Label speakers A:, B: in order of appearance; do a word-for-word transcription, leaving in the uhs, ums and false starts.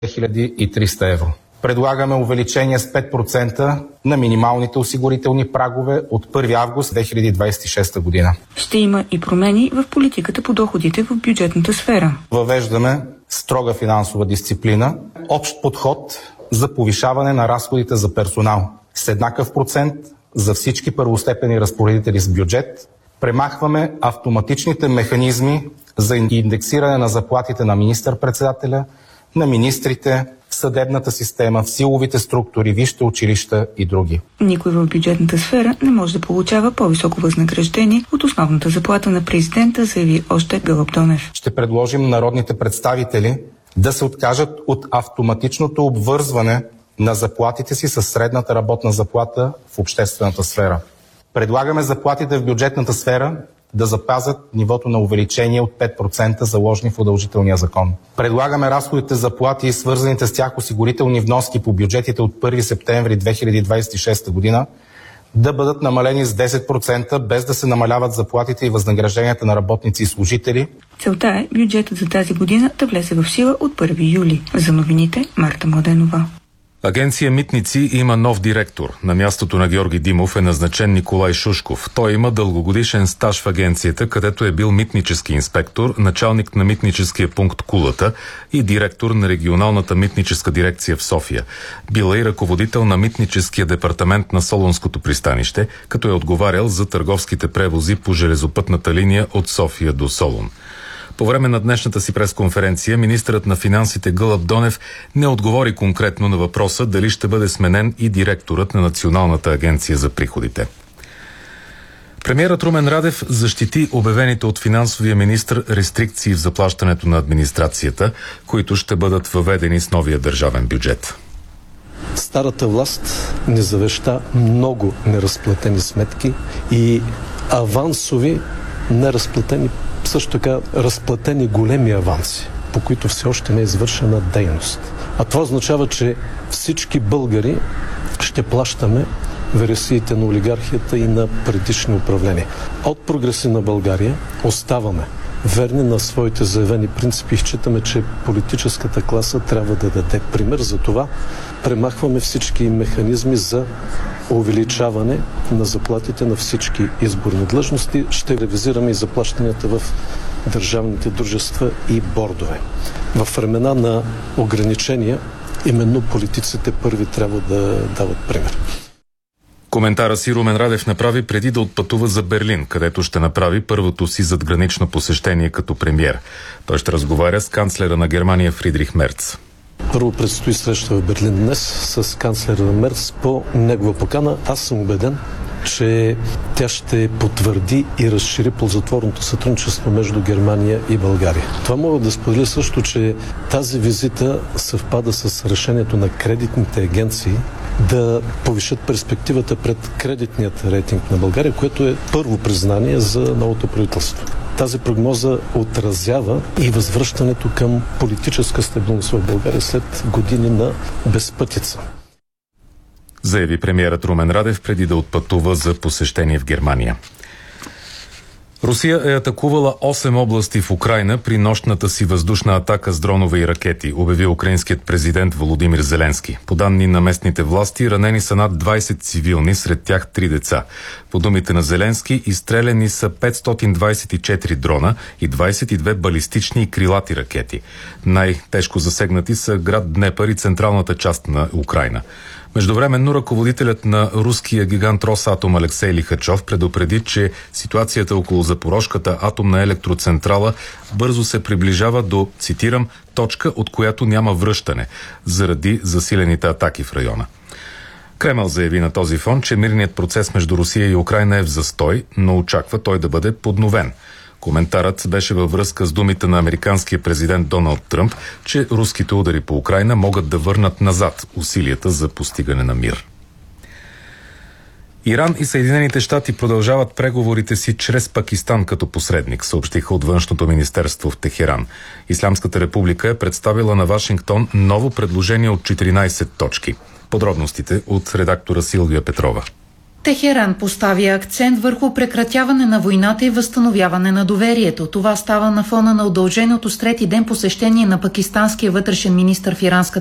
A: две хиляди и триста евро. Предлагаме увеличение с пет процента на минималните осигурителни прагове от първи август две хиляди двадесет и шеста година.
B: Ще има и промени в политиката по доходите в бюджетната сфера.
A: Въвеждаме строга финансова дисциплина, общ подход за повишаване на разходите за персонал с еднакъв процент за всички първостепенни разпоредители с бюджет. Премахваме автоматичните механизми за индексиране на заплатите на министър-председателя, на министрите, в съдебната система, в силовите структури, висшите училища и други.
B: Никой в бюджетната сфера не може да получава по-високо възнаграждение от основната заплата на президента, заяви още Гълъб Донев.
A: Ще предложим народните представители да се откажат от автоматичното обвързване на заплатите си с средната работна заплата в обществената сфера. Предлагаме заплатите в бюджетната сфера да запазят нивото на увеличение от пет процента, заложени в удължителния закон. Предлагаме разходите за заплати и свързаните с тях осигурителни вноски по бюджетите от първи септември две хиляди двадесет и шеста година да бъдат намалени с десет процента, без да се намаляват заплатите и възнагражденията на работници и служители.
B: Целта е бюджетът за тази година да влезе в сила от първи юли. За новините Марта Младенова.
C: Агенция Митници има нов директор. На мястото на Георги Димов е назначен Николай Шушков. Той има дългогодишен стаж в агенцията, където е бил митнически инспектор, началник на митническия пункт Кулата и директор на регионалната митническа дирекция в София. Бил е и ръководител на митническия департамент на Солунското пристанище, като е отговарял за търговските превози по железопътната линия от София до Солун. По време на днешната си пресконференция министърът на финансите Гълъб Донев не отговори конкретно на въпроса дали ще бъде сменен и директорът на Националната агенция за приходите. Премиерът Румен Радев защити обявените от финансовия министър рестрикции в заплащането на администрацията, които ще бъдат въведени с новия държавен бюджет.
D: Старата власт не завеща много неразплатени сметки и авансови неразплатени, също така разплатени големи аванси, по които все още не е извършена дейност. А това означава, че всички българи ще плащаме вересиите на олигархията и на предишни управления. От Прогресивна България оставаме верни на своите заявени принципи и считаме, че политическата класа трябва да даде пример. За това премахваме всички механизми за увеличаване на заплатите на всички изборни длъжности. Ще ревизираме и заплащанията в държавните дружества и бордове. В времена на ограничения именно политиците първи трябва да дават пример.
C: Коментара си Румен Радев направи преди да отпътува за Берлин, където ще направи първото си задгранично посещение като премиер. Той ще разговаря с канцлера на Германия Фридрих Мерц.
D: Първо предстои среща в Берлин днес с канцлера на Мерц по негова покана. Аз съм убеден, че тя ще потвърди и разшири ползотворното сътрудничество между Германия и България. Това мога да споделя също, че тази визита съвпада с решението на кредитните агенции да повишат перспективата пред кредитният рейтинг на България, което е първо признание за новото правителство. Тази прогноза отразява и възвръщането към политическа стабилност в България след години на безпътица.
C: Заяви премиерът Румен Радев преди да отпътува за посещение в Германия. Русия е атакувала осем области в Украйна при нощната си въздушна атака с дронове и ракети, обяви украинският президент Володимир Зеленски. По данни на местните власти, ранени са над двадесет цивилни, сред тях три деца. По думите на Зеленски, изстреляни са петстотин двадесет и четири дрона и двадесет и две балистични и крилати ракети. Най-тежко засегнати са град Днепър и централната част на Украйна. Междувременно ръководителят на руския гигант Росатом Алексей Лихачов предупреди, че ситуацията около Запорожката атомна електроцентрала бързо се приближава до, цитирам, точка, от която няма връщане, заради засилените атаки в района. Кремъл заяви на този фон, че мирният процес между Русия и Украйна е в застой, но очаква той да бъде подновен. Коментарът беше във връзка с думите на американския президент Доналд Тръмп, че руските удари по Украйна могат да върнат назад усилията за постигане на мир. Иран и Съединените щати продължават преговорите си чрез Пакистан като посредник, съобщиха от Външното министерство в Техеран. Ислямската република е представила на Вашингтон ново предложение от четиринадесет точки. Подробностите от редактора Силвия Петрова.
E: Техеран поставя акцент върху прекратяване на войната и възстановяване на доверието. Това става на фона на удълженото с трети ден посещение на пакистанския вътрешен министър в иранската